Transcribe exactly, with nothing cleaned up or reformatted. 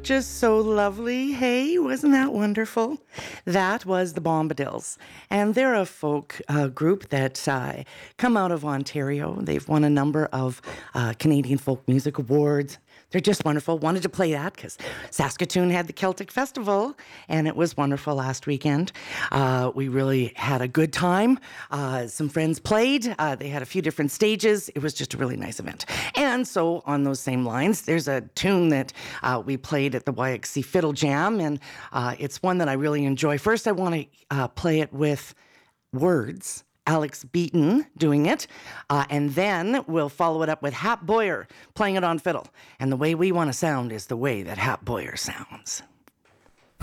just so lovely. Hey, wasn't that wonderful? That was the Bombadils, and they're a folk uh, group that uh, come out of Ontario. They've won a number of uh, Canadian Folk Music Awards. They're just wonderful. Wanted to play that because Saskatoon had the Celtic Festival, and it was wonderful last weekend. Uh, we really had a good time. Uh, some friends played. Uh, they had a few different stages. It was just a really nice event. And so on those same lines, there's a tune that uh, we played at the Y X C Fiddle Jam, and uh, it's one that I really enjoy. First, I want to uh, play it with words. Alex Beaton doing it, uh, and then we'll follow it up with Hap Boyer playing it on fiddle. And the way we want to sound is the way that Hap Boyer sounds.